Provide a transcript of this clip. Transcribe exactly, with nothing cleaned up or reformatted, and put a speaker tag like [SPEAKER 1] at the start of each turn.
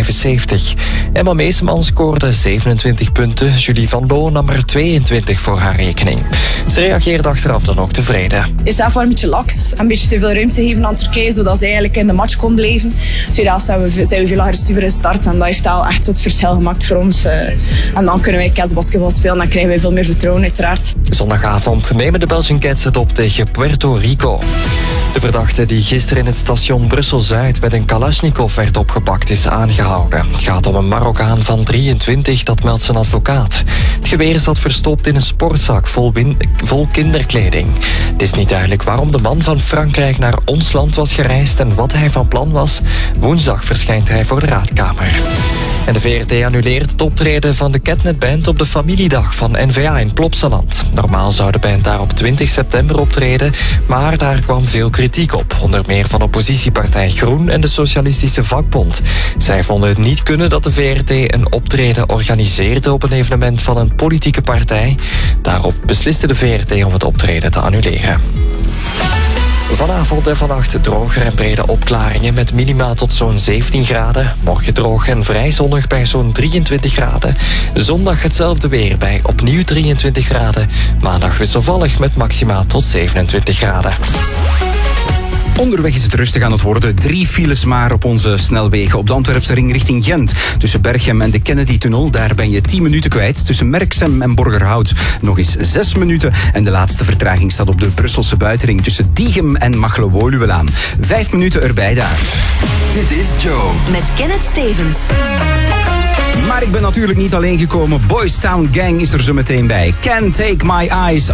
[SPEAKER 1] vijfenzeventig. Emma Meeseman scoorde zevenentwintig punten. Julie Van Loo nam er tweeëntwintig voor haar rekening. Ze reageerde achteraf dan ook tevreden.
[SPEAKER 2] Eerst even een beetje laks, een beetje te veel ruimte geven aan Turkije, zodat ze eigenlijk in de match kon blijven. Tweede helft zijn we, zijn we veel agressiever gestart en dat heeft al echt het verschil gemaakt voor ons. En dan kunnen wij kerstbasketbal spelen en krijgen wij veel meer vertrouwen uiteraard.
[SPEAKER 1] Zondagavond nemen de Belgian Cats het op tegen Puerto Rico. De verdachte die gisteren in het station Brussel-Zuid met een Kalashnikov werd opgepakt is aangehouden. Het gaat om een Marokkaan van drieëntwintig, dat meldt zijn advocaat. Het geweer zat verstopt in een sportzak vol, win- vol kinderkleding. Het is niet duidelijk waarom de man van Frankrijk naar ons land was gereisd en wat hij van plan was. Woensdag verschijnt hij voor de raadkamer. En de V R T annuleert het optreden van de Catnet Band op de familiedag van N V A in Plopsaland. Normaal zou de band daar op twintig september optreden, maar daar kwam veel kritiek op. Onder meer van oppositiepartij Groen en de Socialistische Vakbond. Zij vonden het niet kunnen dat de V R T een optreden organiseerde op een evenement van een politieke partij. Daarop besliste de V R T om het optreden te annuleren. Vanavond en vannacht droger en brede opklaringen met minima tot zo'n zeventien graden. Morgen droog en vrij zonnig bij zo'n drieëntwintig graden. Zondag hetzelfde weer bij opnieuw drieëntwintig graden. Maandag wisselvallig met maxima tot zevenentwintig graden.
[SPEAKER 3] Onderweg is het rustig aan het worden. Drie files maar op onze snelwegen. Op de Antwerpse ring richting Gent. Tussen Berchem en de Kennedy-tunnel. Daar ben je tien minuten kwijt. Tussen Merksem en Borgerhout nog eens zes minuten. En de laatste vertraging staat op de Brusselse buitenring. Tussen Diegem en Machelen-Woluwelaan. Vijf minuten erbij daar.
[SPEAKER 4] Dit is Joe.
[SPEAKER 5] Met Kenneth Stevens.
[SPEAKER 3] Maar ik ben natuurlijk niet alleen gekomen. Boys Town Gang is er zo meteen bij. Can't Take My Eyes